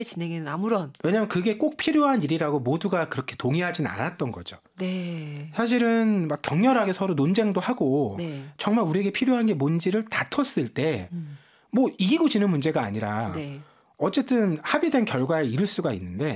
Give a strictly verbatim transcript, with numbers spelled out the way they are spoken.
진행에는 아무런. 왜냐하면 그게 꼭 필요한 일이라고 모두가 그렇게 동의하진 않았던 거죠. 네. 사실은 막 격렬하게 서로 논쟁도 하고 네. 정말 우리에게 필요한 게 뭔지를 다퉜을 때 음. 뭐 이기고 지는 문제가 아니라 네. 어쨌든 합의된 결과에 이를 수가 있는데